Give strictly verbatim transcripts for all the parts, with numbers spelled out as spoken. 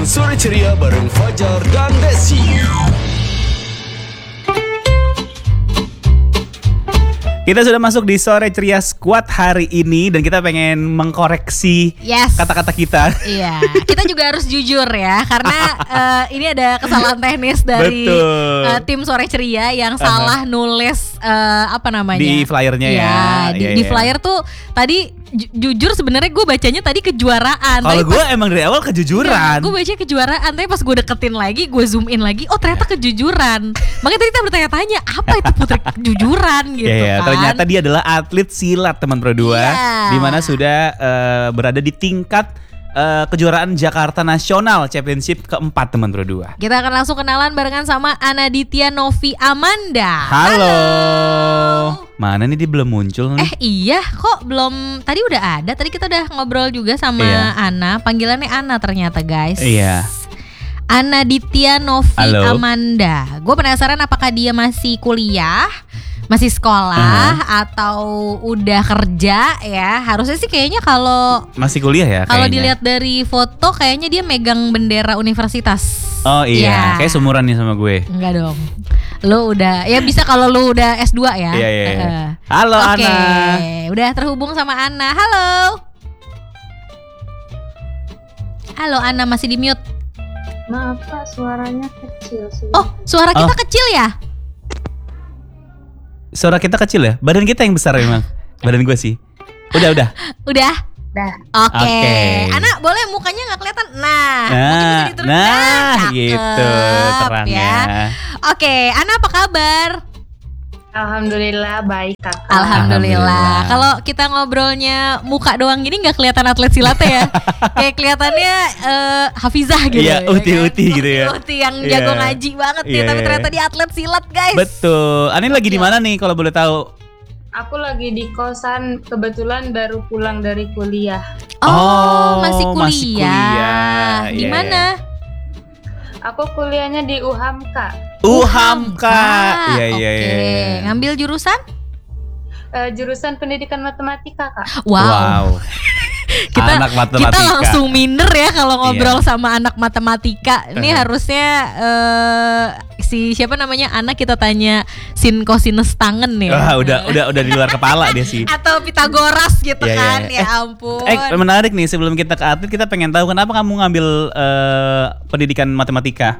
Sore ceria bareng Fajar dan Desi. Kita sudah masuk di Sore Ceria Squad hari ini dan kita pengen mengkoreksi yes. kata-kata kita. Iya, kita juga harus jujur ya karena uh, ini ada kesalahan teknis dari uh, tim Sore Ceria yang salah uh-huh. nulis uh, apa namanya di flyernya ya. Ya, di, ya, di ya. flyer tuh tadi ju- jujur sebenarnya gue bacanya tadi kejuaraan. Kalau gue emang dari awal kejujuran. Gue baca kejuaraan, tapi pas gue deketin lagi, gue zoom in lagi, oh ternyata kejujuran. Makanya tadi kita bertanya-tanya apa itu putri kejujuran gitu ya, ya. kan. Ternyata dia adalah atlet silat teman Pro dua, yeah. di mana sudah uh, berada di tingkat uh, kejuaraan Jakarta Nasional Championship keempat teman Pro dua. Kita akan langsung kenalan barengan sama Anaditya Novi Amanda. Halo. Halo. Mana nih dia belum muncul nih? Eh iya kok belum, tadi udah ada, tadi kita udah ngobrol juga sama iya. Ana, panggilannya Ana ternyata guys. Iya. Anaditya Novi Halo. Amanda. Gue penasaran apakah dia masih kuliah, masih sekolah, uh-huh. atau udah kerja ya. Harusnya sih kayaknya kalau masih kuliah ya. Kalau dilihat dari foto kayaknya dia megang bendera universitas. Oh iya, ya. Kayak sumuran nih sama gue. Enggak dong. Lu udah, ya bisa kalau lu udah S dua ya. Iya iya. iya. Uh, Halo Oke, Ana. udah terhubung sama Ana. Halo. Halo Ana, masih di mute. Maaf Pak, suaranya kecil sih. Oh, suara kita Oh. kecil ya? Suara kita kecil ya? Badan kita yang besar emang. Badan gue sih. Udah udah. Udah. Dah. Oke. Oke. Ana, boleh mukanya nggak kelihatan? Nah, Nah, mungkin bisa diturunin. nah, Cakep, gitu terangnya. ya. Oke, Ana apa kabar? Alhamdulillah baik Kakak. Alhamdulillah. Alhamdulillah. Kalau kita ngobrolnya muka doang gini nggak kelihatan atlet silatnya ya. Kayak kelihatannya uh, Hafizah gitu. Iya, ya uti-uti kan? gitu ya. Uti-uti yang Iya. jago ngaji banget ya, Iya, tapi iya. ternyata dia atlet silat, guys. Betul. Ani lagi di mana nih kalau boleh tahu? Aku lagi di kosan, kebetulan baru pulang dari kuliah. Oh, Oh, masih kuliah. masih kuliah. Di Iya, mana? Aku kuliahnya di U H A M K. U H A M K. Iya iya Oke. iya. Ngambil jurusan? Uh, jurusan pendidikan matematika Kak. Wow. Wow. Kita Anak matematika. kita langsung minder ya kalau ngobrol Iya. sama anak matematika. Ini Uh-huh. harusnya uh, si siapa namanya anak kita tanya sin cosinus tangen ya. Wah, udah udah udah di luar kepala dia sih. Atau Pitagoras gitu Iya, iya, kan. iya. Ya ampun. Eh, menarik nih, sebelum kita ke atlet kita pengen tahu kenapa kamu ngambil eh, pendidikan matematika?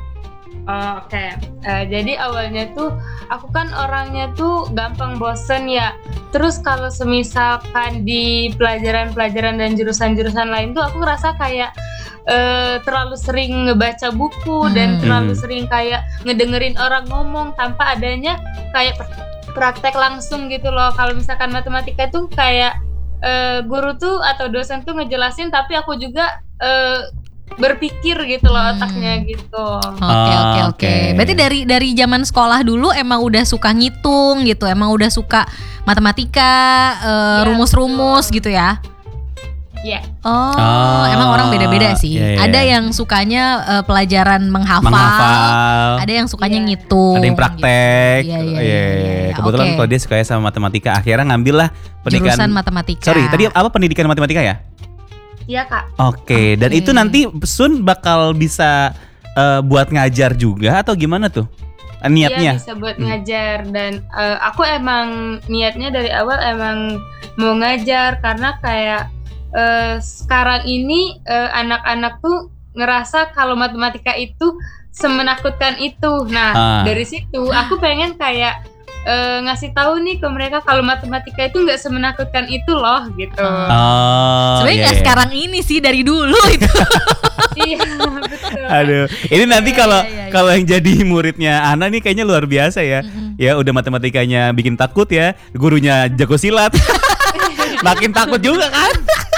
Oh, Oke, okay. uh, jadi awalnya tuh aku kan orangnya tuh gampang bosen ya. Terus kalau semisalkan di pelajaran-pelajaran dan jurusan-jurusan lain tuh aku ngerasa kayak uh, terlalu sering ngebaca buku Hmm. dan terlalu Hmm. sering kayak ngedengerin orang ngomong tanpa adanya kayak per- praktek langsung gitu loh. Kalau misalkan matematika tuh kayak uh, guru tuh atau dosen tuh ngejelasin, tapi aku juga uh, berpikir gitu loh Hmm. otaknya gitu. Oke oke Oh, oke. oke. Berarti dari dari zaman sekolah dulu emang udah suka ngitung gitu, emang udah suka matematika, eh, Iya, rumus-rumus betul. gitu ya. Iya. Oh, Oh, emang orang beda-beda sih. iya, iya. Ada yang sukanya eh, pelajaran menghafal, Menghafal. ada yang sukanya Iya. ngitung. Ada yang praktek. Gitu. Iya, iya, Iya, iya, iya. Kebetulan Oke. kalau dia suka sama matematika, akhirnya ngambil lah pendidikan. Jurusan matematika. Sorry, tadi apa pendidikan matematika ya? Iya Kak. Oke, dan Oke. itu nanti Sun bakal bisa eh, buat ngajar juga atau gimana tuh? Eh, niatnya? Iya, bisa buat Hmm. ngajar dan eh, aku emang niatnya dari awal emang mau ngajar karena kayak eh, sekarang ini eh, anak-anak tuh ngerasa kalau matematika itu semenakutkan itu. Ah. Nah, dari situ aku pengen kayak eh, ngasih tahu nih ke mereka kalau matematika itu nggak semenakutkan itu loh gitu. Oh, Sebenarnya iya, nggak iya. sekarang ini sih, dari dulu itu. Iya, betul. Aduh, ini nanti Iya, kalau iya, iya, iya. kalau yang jadi muridnya Ana nih kayaknya luar biasa ya. Mm-mm. Ya udah matematikanya bikin takut ya, gurunya jago silat. Makin takut juga kan?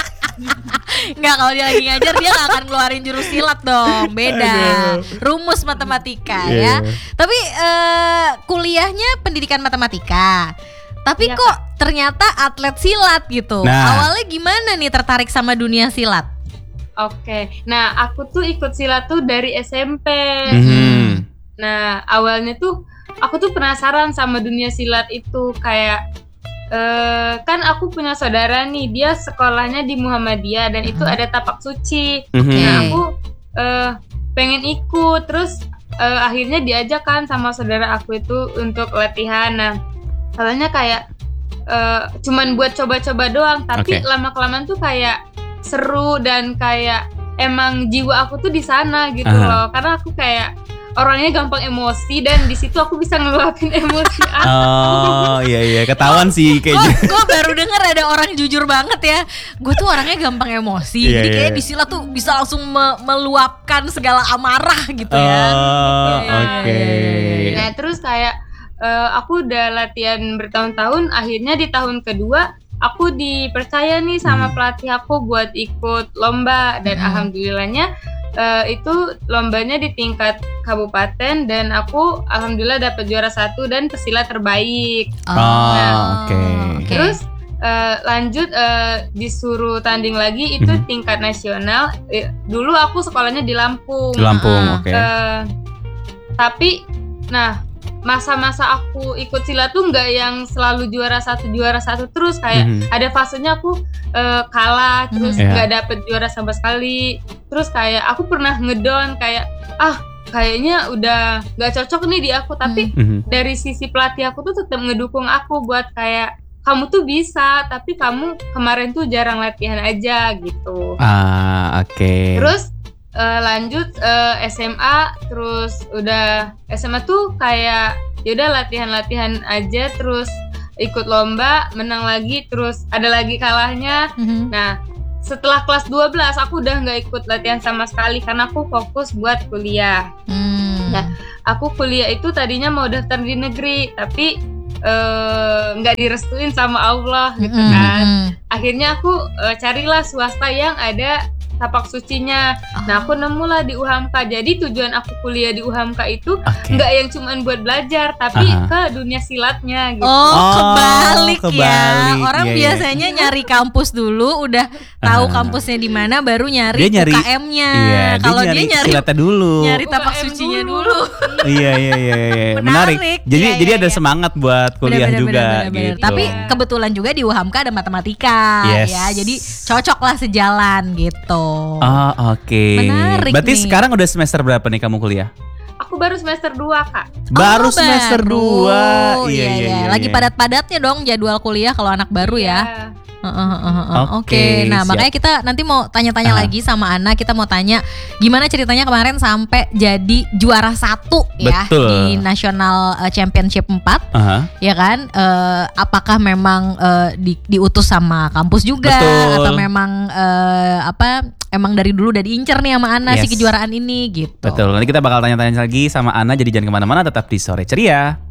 Nggak, kalau dia lagi ngajar dia nggak akan keluarin jurus silat dong. Beda. Aduh. Rumus matematika Iya. ya. Tapi eh, kuliahnya pendidikan matematika. Tapi Iya, kok ternyata atlet silat gitu. Nah. Awalnya gimana nih tertarik sama dunia silat? Oke, nah aku tuh ikut silat tuh dari S M P. Mhm. Nah awalnya tuh aku tuh penasaran sama dunia silat itu kayak eh, kan aku punya saudara nih, dia sekolahnya di Muhammadiyah dan itu Mhm. ada tapak suci. Mhm. Nah aku eh, pengen ikut. Terus eh, akhirnya diajak kan sama saudara aku itu untuk latihan. Nah soalnya kayak eh, cuman buat coba-coba doang, tapi Oke. lama-kelamaan tuh kayak seru dan kayak emang jiwa aku tuh di sana gitu Aha. loh. Karena aku kayak orangnya gampang emosi dan di situ aku bisa ngeluapin emosi aku. Oh iya iya ketahuan sih Gue kayaknya. gue baru denger ada orang jujur banget ya. Gue tuh orangnya gampang emosi. Iya, Jadi iya, kayak iya. di Sila tuh bisa langsung me- meluapkan segala amarah gitu Oh ya. oke. Nah terus kayak eh, aku udah latihan bertahun-tahun, akhirnya di tahun kedua aku dipercaya nih sama Hmm. pelatih aku buat ikut lomba dan Hmm. alhamdulillahnya eh, itu lombanya di tingkat kabupaten dan aku alhamdulillah dapat juara satu dan pesila terbaik. Oh, Nah, oke. Terus eh, lanjut eh, disuruh tanding lagi itu Mhm. tingkat nasional. Eh, dulu aku sekolahnya di Lampung. Di Lampung, Ah. oke. Eh, tapi, nah masa-masa aku ikut silat tuh nggak yang selalu juara satu juara satu terus kayak Mhm. ada fasenya aku eh, kalah terus Mhm. Iya. nggak dapet juara sama sekali. Terus kayak aku pernah ngedown kayak ah kayaknya udah nggak cocok nih di aku. Tapi Mhm. dari sisi pelatih aku tuh tetap ngedukung aku buat kayak kamu tuh bisa, tapi kamu kemarin tuh jarang latihan aja gitu. Ah oke. Terus eh, lanjut eh, S M A, terus udah S M A tuh kayak yaudah latihan-latihan aja, terus ikut lomba, menang lagi, terus ada lagi kalahnya. Mhm. Nah setelah kelas dua belas aku udah nggak ikut latihan sama sekali karena aku fokus buat kuliah. Hmm. Nah, aku kuliah itu tadinya mau daftar di negeri, tapi eh, nggak direstuin sama Allah gitu Mhm, kan. mhm. Akhirnya aku eh, carilah swasta yang ada tapak sucinya. Nah, aku nemulah di U H A M K. Jadi tujuan aku kuliah di U H A M K itu Oke. nggak yang cuman buat belajar, tapi Aha. ke dunia silatnya gitu. Oh, Oh, kebalik, ya. kebalik. Orang Iya, iya. biasanya nyari kampus dulu, udah tahu Aha. kampusnya di mana, baru nyari, Dia nyari- U K M-nya. Iya, Kalau dia dia nyari nyari silatnya dulu. nyari tapak U K M sucinya dulu. Iya iya iya iya. Menarik. Menarik. Jadi Iya, jadi iya, ada iya. semangat buat kuliah Bener, bener, juga bener, bener, bener. gitu. Tapi Iya. kebetulan juga di U H A M K ada matematika, Yes. ya. Jadi cocok lah sejalan gitu. Oh oke. Menarik Berarti nih. sekarang udah semester berapa nih kamu kuliah? Aku baru semester dua, Kak. Baru Oh, semester baru. dua. Iya, iya. Lagi iya. padat-padatnya dong jadwal kuliah kalau anak baru ya. Iya. Heeh, heeh, heeh. Oke, Oke, nah siap. makanya kita nanti mau tanya-tanya Aha. lagi sama Ana. Kita mau tanya gimana ceritanya kemarin sampai jadi juara satu ya Betul. di National eh, Championship empat, Aha. ya kan? Eh, apakah memang eh, di, diutus sama kampus juga Betul. atau memang eh, apa? Emang dari dulu udah diincer nih sama Ana si Yes. kejuaraan ini gitu. Betul. Nanti kita bakal tanya-tanya lagi sama Ana. Jadi jangan kemana-mana, tetap di Sore Ceria.